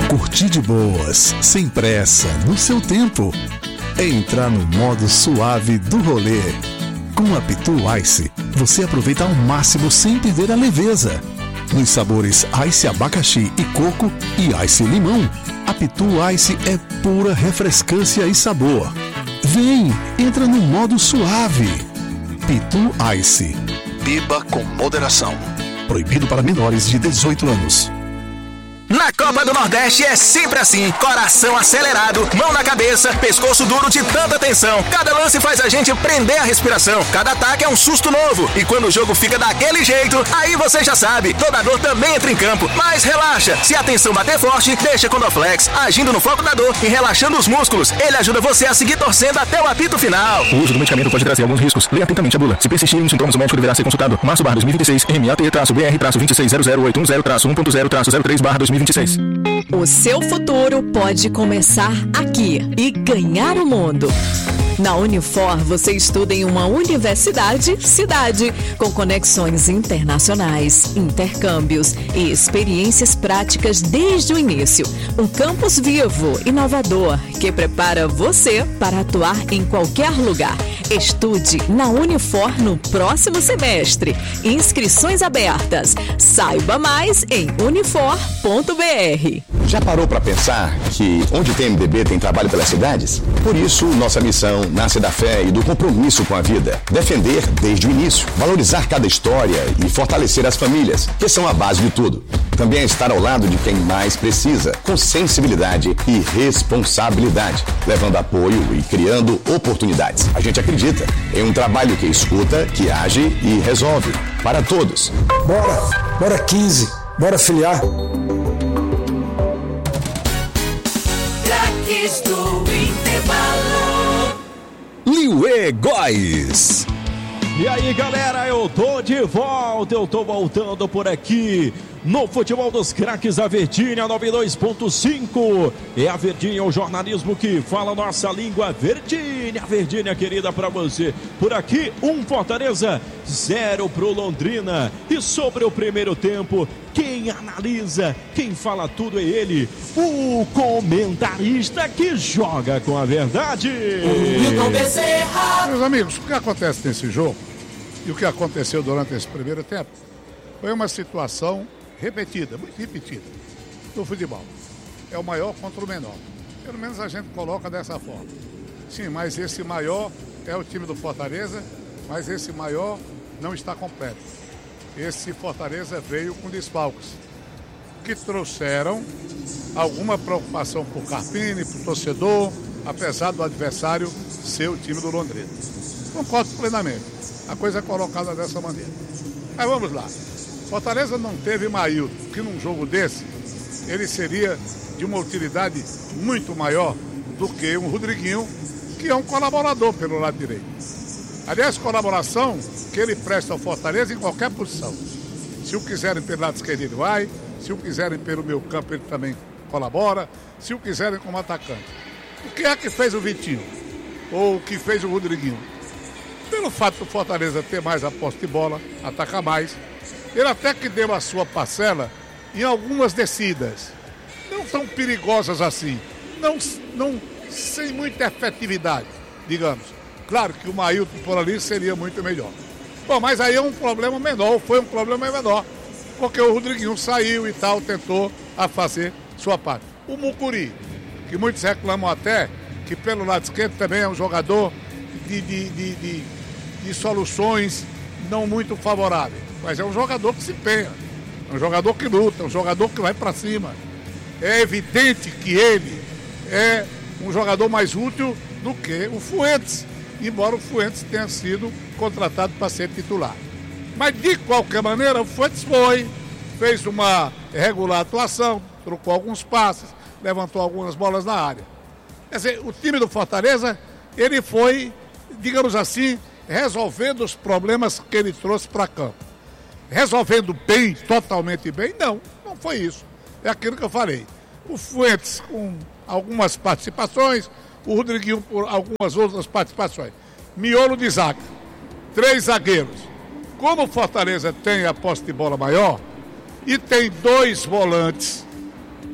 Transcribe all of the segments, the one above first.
Curtir de boas, sem pressa, no seu tempo. Entrar no modo suave do rolê. Com a Pitu Ice, você aproveita ao máximo sem perder a leveza. Nos sabores Ice abacaxi e coco e Ice limão, a Pitu Ice é pura refrescância e sabor. Vem, entra no modo suave. Pitu Ice. Beba com moderação. Proibido para menores de 18 anos. Na Copa do Nordeste é sempre assim, coração acelerado, mão na cabeça, pescoço duro de tanta tensão. Cada lance faz a gente prender a respiração, cada ataque é um susto novo. E quando o jogo fica daquele jeito, aí você já sabe, toda dor também entra em campo. Mas relaxa, se a tensão bater forte, deixa com o Dorflex, agindo no foco da dor e relaxando os músculos. Ele ajuda você a seguir torcendo até o apito final. O uso do medicamento pode trazer alguns riscos. Leia atentamente a bula. Se persistirem os sintomas, o médico deverá ser consultado. Março / 2026, MAT-BR-2600810-1.0-03/2023. O seu futuro pode começar aqui e ganhar o mundo. Na Unifor, você estuda em uma universidade-cidade, com conexões internacionais, intercâmbios e experiências práticas desde o início. Um campus vivo, inovador, que prepara você para atuar em qualquer lugar. Estude na Unifor no próximo semestre. Inscrições abertas. Saiba mais em unifor.br. Já parou para pensar que onde tem MDB tem trabalho pelas cidades? Por isso, nossa missão nasce da fé e do compromisso com a vida. Defender desde o início, valorizar cada história e fortalecer as famílias, que são a base de tudo. Também é estar ao lado de quem mais precisa, com sensibilidade e responsabilidade, levando apoio e criando oportunidades. A gente acredita em um trabalho que escuta, que age e resolve. Para todos. Bora 15, bora filiar. Craques do intervalo. Liuê Góes. E aí, galera, eu tô de volta, eu tô voltando por aqui no Futebol dos Craques, a Verdinha 92.5. É a Verdinha, o jornalismo que fala nossa língua. Verdinha querida, pra você. Por aqui, 1 Fortaleza, 0 pro Londrina. E sobre o primeiro tempo, quem analisa, quem fala tudo é ele, o comentarista que joga com a verdade. Meus amigos, o que acontece nesse jogo e o que aconteceu durante esse primeiro tempo foi uma situação repetida, muito repetida, do futebol. É o maior contra o menor. Pelo menos a gente coloca dessa forma. Sim, mas esse maior é o time do Fortaleza, mas esse maior não está completo. Esse Fortaleza veio com desfalques, que trouxeram alguma preocupação para o Carpini, para o torcedor, apesar do adversário ser o time do Londrina. Concordo plenamente. A coisa é colocada dessa maneira. Mas vamos lá. Fortaleza não teve Maílton, que num jogo desse, ele seria de uma utilidade muito maior do que um Rodriguinho, que é um colaborador pelo lado direito. Aliás, colaboração que ele presta ao Fortaleza em qualquer posição. Se o quiserem pelo lado esquerdo, ele vai. Se o quiserem pelo meio campo, ele também colabora. Se o quiserem como atacante. O que é que fez o Vitinho? Ou o que fez o Rodriguinho? Pelo fato do Fortaleza ter mais a posse de bola, atacar mais, ele até que deu a sua parcela em algumas descidas. Não tão perigosas assim. Não sem muita efetividade, digamos. Claro que o Maílton por ali seria muito melhor. Bom, mas aí é um problema menor, foi um problema menor, porque o Rodriguinho saiu e tal, tentou a fazer sua parte. O Mucuri, que muitos reclamam até, que pelo lado esquerdo também é um jogador de soluções não muito favoráveis. Mas é um jogador que se empenha, é um jogador que luta, é um jogador que vai para cima. É evidente que ele é um jogador mais útil do que o Fuentes, embora o Fuentes tenha sido contratado para ser titular. Mas de qualquer maneira, o Fuentes fez uma regular atuação, trocou alguns passes, levantou algumas bolas na área. Quer dizer, o time do Fortaleza, ele foi, digamos assim, resolvendo os problemas que ele trouxe para campo. Resolvendo bem, totalmente bem? Não foi isso. É aquilo que eu falei. O Fuentes com algumas participações, o Rodriguinho por algumas outras participações. Miolo de zaga, 3 zagueiros. Como o Fortaleza tem a posse de bola maior e tem 2 volantes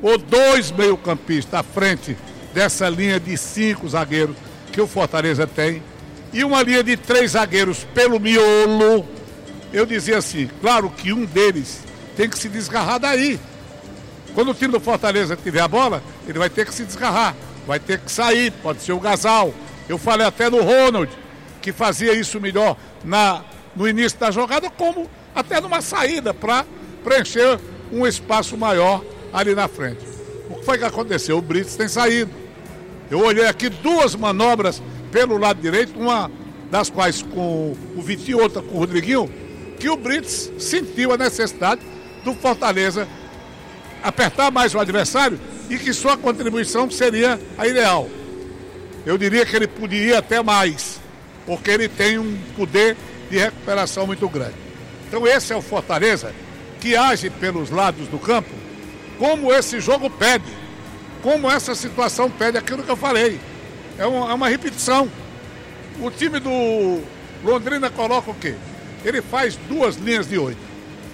ou 2 meio-campistas à frente dessa linha de 5 zagueiros que o Fortaleza tem, e uma linha de 3 zagueiros pelo miolo, eu dizia assim, claro que um deles tem que se desgarrar daí. Quando o time do Fortaleza tiver a bola, ele vai ter que se desgarrar, vai ter que sair, pode ser o Gasal. Eu falei até no Ronald, que fazia isso melhor no início da jogada, como até numa saída para preencher um espaço maior ali na frente. O que foi que aconteceu? O Brits tem saído. Eu olhei aqui 2 manobras pelo lado direito, uma das quais com o Vitinho, outra com o Rodriguinho, que o Brits sentiu a necessidade do Fortaleza apertar mais o adversário e que sua contribuição seria a ideal. Eu diria que ele poderia até mais, porque ele tem um poder de recuperação muito grande. Então esse é o Fortaleza que age pelos lados do campo como esse jogo pede, como essa situação pede, aquilo que eu falei. É uma repetição. O time do Londrina coloca o quê? Ele faz 2 linhas de 8.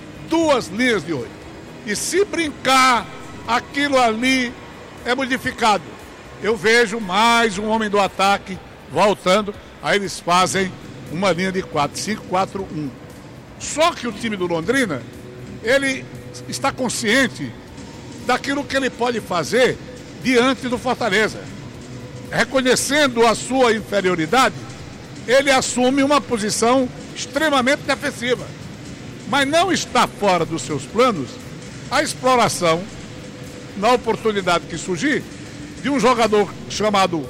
2 linhas de 8. E se brincar, aquilo ali é modificado. Eu vejo mais um homem do ataque voltando, aí eles fazem uma linha de 4, 5, 4, 1. Só que o time do Londrina, ele está consciente daquilo que ele pode fazer diante do Fortaleza. Reconhecendo a sua inferioridade, ele assume uma posição extremamente defensiva. Mas não está fora dos seus planos a exploração, na oportunidade que surgir, de um jogador chamado,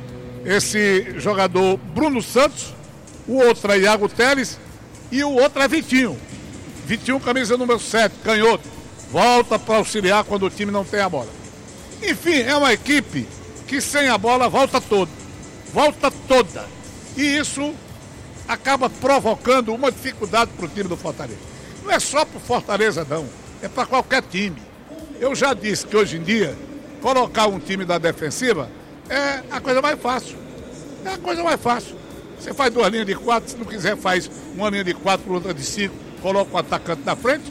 esse jogador Bruno Santos, o outro é Iago Teles e o outro é Vitinho. Vitinho, camisa número 7, canhoto, volta para auxiliar quando o time não tem a bola. Enfim, é uma equipe que sem a bola volta toda. E isso acaba provocando uma dificuldade para o time do Fortaleza. Não é só para o Fortaleza, não. É para qualquer time. Eu já disse que hoje em dia, colocar um time da defensiva é a coisa mais fácil. É a coisa mais fácil. Você faz 2 linhas de 4, se não quiser faz uma linha de 4, outra de 5, coloca o atacante na frente.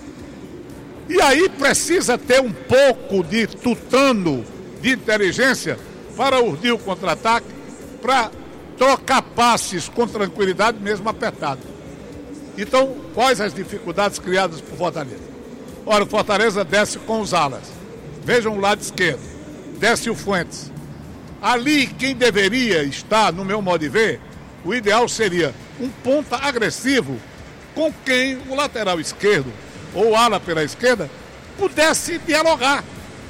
E aí precisa ter um pouco de tutano, de inteligência, para urdir o contra-ataque, para trocar passes com tranquilidade, mesmo apertado. Então, quais as dificuldades criadas por Fortaleza? Ora, o Fortaleza desce com os alas. Vejam o lado esquerdo. Desce o Fuentes. Ali, quem deveria estar, no meu modo de ver, o ideal seria um ponta agressivo com quem o lateral esquerdo ou o ala pela esquerda pudesse dialogar.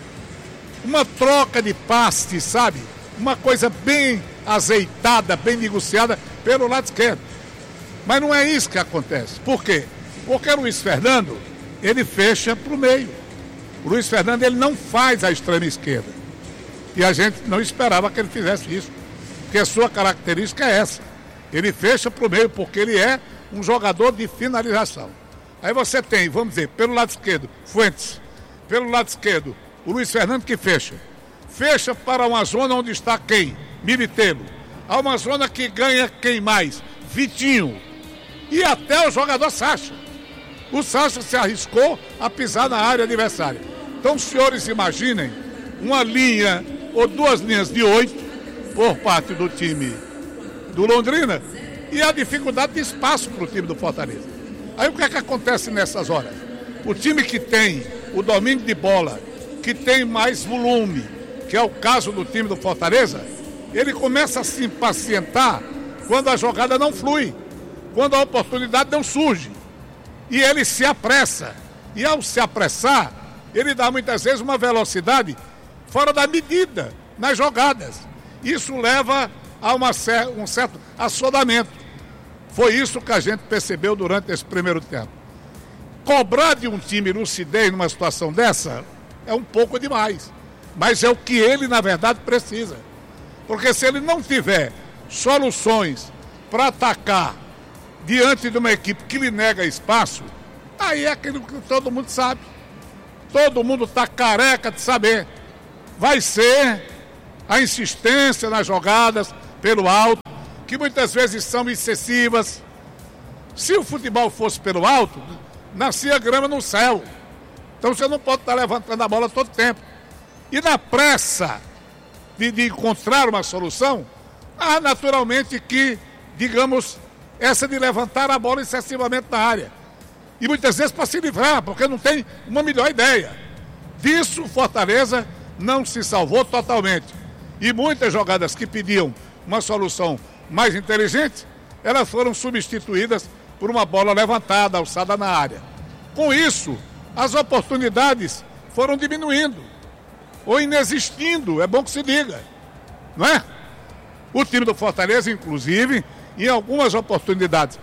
Uma troca de passe, sabe? Uma coisa bem azeitada, bem negociada pelo lado esquerdo. Mas não é isso que acontece. Por quê? Porque o Luiz Fernando, ele fecha para o meio. O Luiz Fernando, ele não faz a extrema esquerda. E a gente não esperava que ele fizesse isso. Porque a sua característica é essa. Ele fecha para o meio porque ele é um jogador de finalização. Aí você tem, vamos dizer, pelo lado esquerdo, Fuentes. Pelo lado esquerdo, o Luiz Fernando que fecha. Fecha para uma zona onde está quem? Militelo. Há uma zona que ganha quem mais? Vitinho. E até o jogador Sacha. O Sacha se arriscou a pisar na área adversária. Então, os senhores imaginem uma linha ou 2 linhas de 8 por parte do time do Londrina e a dificuldade de espaço para o time do Fortaleza. Aí o que é que acontece nessas horas? O time que tem o domínio de bola, que tem mais volume, que é o caso do time do Fortaleza, ele começa a se impacientar quando a jogada não flui, quando a oportunidade não surge. E ele se apressa. E ao se apressar, ele dá muitas vezes uma velocidade fora da medida nas jogadas. Isso leva a um certo assodamento. Foi isso que a gente percebeu durante esse primeiro tempo. Cobrar de um time lucidez numa situação dessa é um pouco demais. Mas é o que ele, na verdade, precisa. Porque se ele não tiver soluções para atacar diante de uma equipe que lhe nega espaço, aí é aquilo que todo mundo sabe. Todo mundo está careca de saber. Vai ser a insistência nas jogadas pelo alto, que muitas vezes são excessivas. Se o futebol fosse pelo alto, nascia grama no céu. Então você não pode estar levantando a bola todo tempo. E na pressa de encontrar uma solução, há naturalmente que, digamos, essa de levantar a bola excessivamente na área. E muitas vezes para se livrar, porque não tem uma melhor ideia. Disso, Fortaleza não se salvou totalmente. E muitas jogadas que pediam uma solução mais inteligente, elas foram substituídas por uma bola levantada, alçada na área. Com isso, as oportunidades foram diminuindo, ou inexistindo, é bom que se diga, não é? O time do Fortaleza, inclusive, em algumas oportunidades,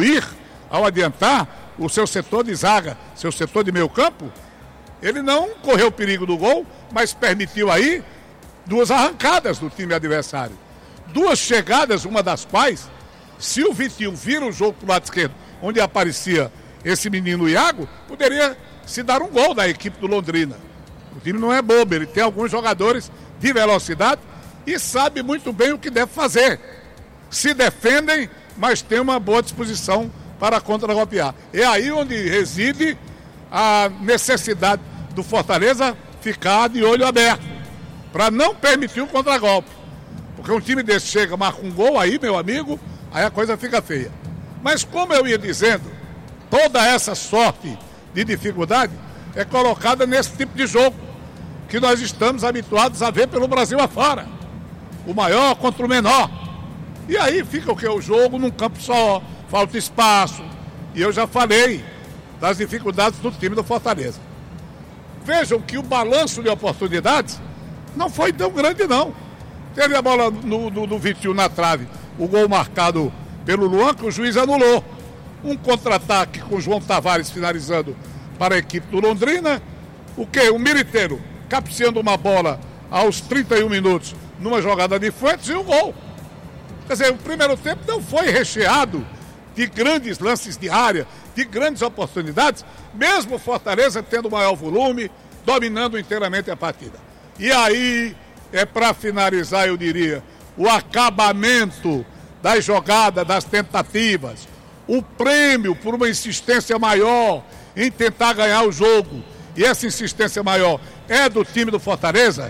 ao adiantar o seu setor de zaga, seu setor de meio campo, ele não correu o perigo do gol, mas permitiu aí 2 arrancadas do time adversário. 2 chegadas, uma das quais, se o Vitinho vira o jogo para o lado esquerdo, onde aparecia esse menino Iago, poderia se dar um gol da equipe do Londrina. O time não é bobo, ele tem alguns jogadores de velocidade e sabe muito bem o que deve fazer. Se defendem, mas tem uma boa disposição para contra-golpear. É aí onde reside a necessidade do Fortaleza ficar de olho aberto, para não permitir o contra-golpe. Porque um time desse chega, marca um gol aí, meu amigo, aí a coisa fica feia. Mas como eu ia dizendo, toda essa sorte de dificuldade é colocada nesse tipo de jogo que nós estamos habituados a ver pelo Brasil afora. O maior contra o menor. E aí fica o que? O jogo num campo só, falta espaço. E eu já falei das dificuldades do time do Fortaleza. Vejam que o balanço de oportunidades não foi tão grande, não. Teve a bola do Vitinho na trave, o gol marcado pelo Luan, que o juiz anulou. Um contra-ataque com o João Tavares finalizando para a equipe do Londrina. O quê? O Militeiro cabeceando uma bola aos 31 minutos numa jogada de Fuentes e um gol. Quer dizer, o primeiro tempo não foi recheado de grandes lances de área, de grandes oportunidades, mesmo o Fortaleza tendo maior volume, dominando inteiramente a partida. E aí, é para finalizar, eu diria, o acabamento das jogadas, das tentativas, o prêmio por uma insistência maior em tentar ganhar o jogo, e essa insistência maior é do time do Fortaleza,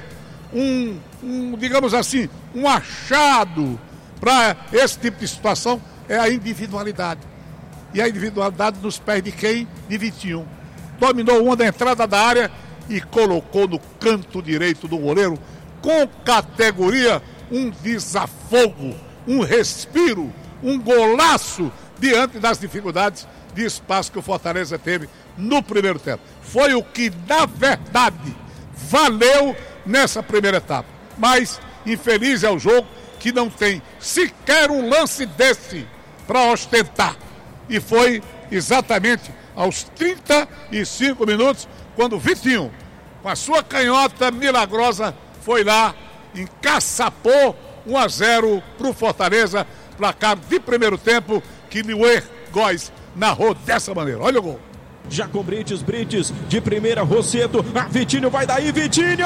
digamos assim, um achado para esse tipo de situação é a individualidade. E a individualidade nos pés de quem? De Vitinho. Dominou uma da entrada da área e colocou no canto direito do goleiro, com categoria, um desafogo, um respiro, um golaço diante das dificuldades de espaço que o Fortaleza teve no primeiro tempo. Foi o que, na verdade, valeu nessa primeira etapa. Mas, infeliz é o jogo que não tem sequer um lance desse para ostentar. E foi exatamente aos 35 minutos, quando o Vitinho, com a sua canhota milagrosa, foi lá, encaçapou 1-0 para o Fortaleza, placar de primeiro tempo, que Liuer Góes narrou dessa maneira. Olha o gol. Jacom Brites, de primeira, Rosseto, Vitinho vai daí, Vitinho!